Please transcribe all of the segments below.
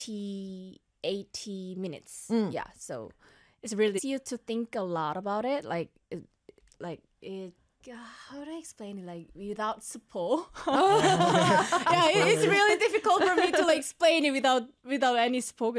80 minutes. Yeah, so it's really easy to think a lot about it. How do I explain it? Like without support. Yeah, it's really difficult for me to like explain it without any support.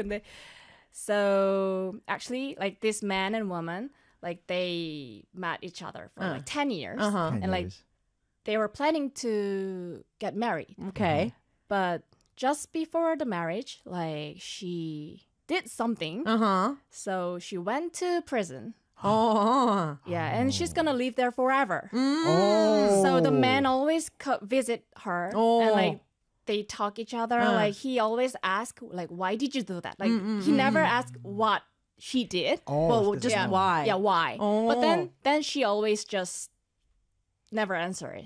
So actually, like this man and woman, like they met each other for like 10 years, and like they were planning to get married. Okay. But just before the marriage, like she did something. So she went to prison. Oh. Yeah, and she's gonna live there forever. Oh. So the man always visit her, and like they talk each other. Like he always ask, like, why did you do that? Like he never asked what she did. Well, just why? Yeah, why? Oh. But then she always just never answer it.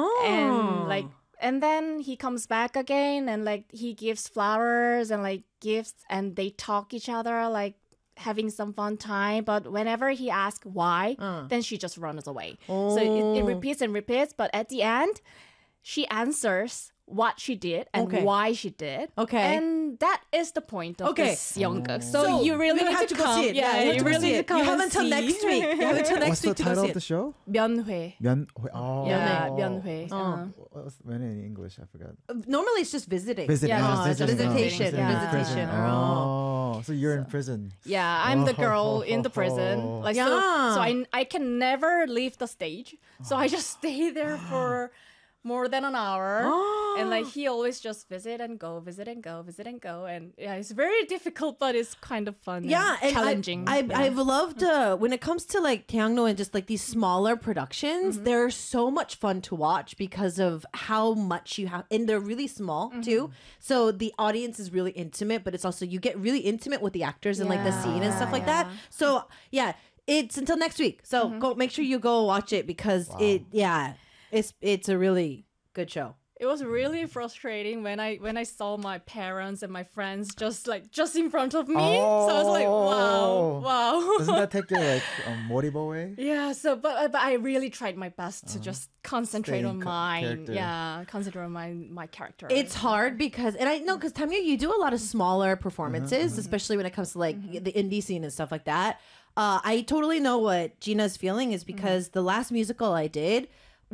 And then he comes back again, and like he gives flowers and like gifts, and they talk each other like having some fun time. But whenever he asks why, then she just runs away. So it repeats and repeats. But at the end, she answers what she did and why she did. Okay. And that is the point of this 연극. So, So you really you need have to to go come. see it. Yeah, you you really need to come. You have and until see. next week. You have until next What's the week to go title see of the it. show? 면회. Oh. Yeah, 면회. What's when in English? I forgot. Normally it's just visiting. Visiting. Yeah, Oh, just visitation. Yeah. Visitation. Oh, so you're in prison. Yeah, I'm the girl in the prison. Like so I can never leave the stage. So I just stay there for more than an hour. And like he always just visit and go, and yeah, it's very difficult, but it's kind of fun. Yeah, and challenging. I've loved when it comes to like Taeyangno and just like these smaller productions, they're so much fun to watch because of how much you have, and they're really small too. So the audience is really intimate, but it's also you get really intimate with the actors and like the scene and stuff like that. So yeah, it's until next week. So go make sure you go watch it because it's a really good show. It was really frustrating when I saw my parents and my friends just in front of me. So I was like, wow. Doesn't that take your like moribo away? Yeah. So, but I really tried my best to just concentrate Stay on in mine. character. Yeah, concentrate on my character. It's hard because, and I know because Tamya, you do a lot of smaller performances, especially when it comes to like the indie scene and stuff like that. I totally know what Gina's feeling is because the last musical I did,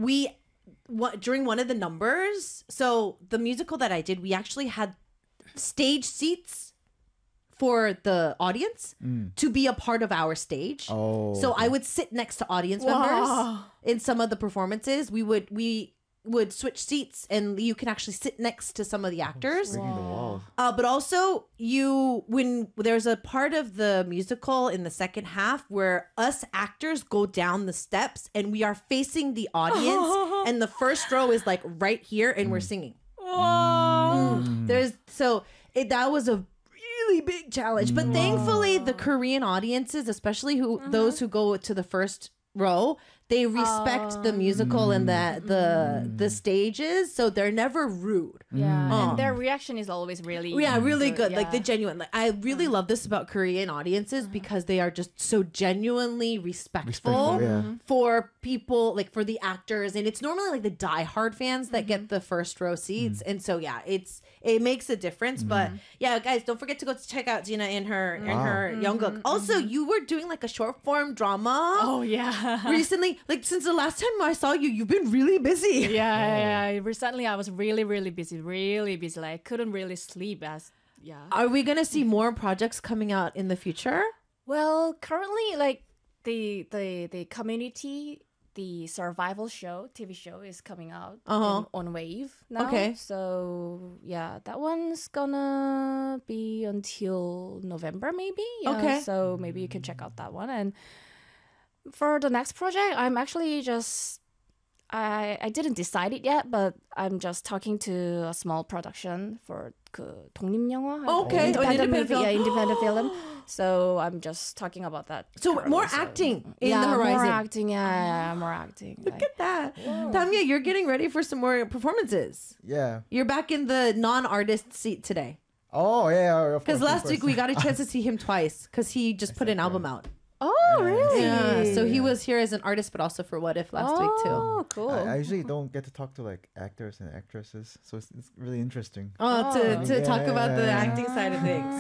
during one of the numbers, so the musical that I did, we actually had stage seats for the audience to be a part of our stage. So I would sit next to audience members in some of the performances. We would switch seats, and you can actually sit next to some of the actors. Breaking the walls. But also, when there's a part of the musical in the second half where us actors go down the steps and we are facing the audience, and the first row is like right here, and we're singing. That was a really big challenge, but thankfully the Korean audiences, especially those who go to the first row, they respect the musical and the stages, so they're never rude. Yeah, and their reaction is always really really good. Yeah. Like the genuine. Like I really love this about Korean audiences because they are just so genuinely respectful for people, like for the actors, and it's normally like the diehard fans that get the first row seats, and so yeah, it makes a difference. But yeah, guys, don't forget to go check out Gina in her 연극. Also, you were doing like a short form drama. Oh yeah. Recently, like since the last time I saw you, you've been really busy. Yeah. Recently, I was really busy. Like I couldn't really sleep. Are we gonna see more projects coming out in the future? Well, currently, like the community, the survival show, TV show is coming out on Wave now. Okay. So yeah, that one's gonna be until November maybe. Yeah, okay. So maybe you can check out that one. And for the next project, I'm actually just I didn't decide it yet, but I'm just talking to a small production for 그 독립영화. Okay, independent independent movie, film. independent film. So I'm just talking about that. So currently, more acting in the horizon. More acting. Yeah, more acting. Look at that. Tamya, you're getting ready for some more performances. Yeah. You're back in the non-artist seat today. Oh yeah. Because last week we got a chance to see him twice because he just put an album out. Oh, Oh, really? Yeah, so he was here as an artist, but also for What If last week too. Oh, cool. I usually don't get to talk to like actors and actresses, so it's really interesting. Oh, to talk about the Yeah. acting side of things.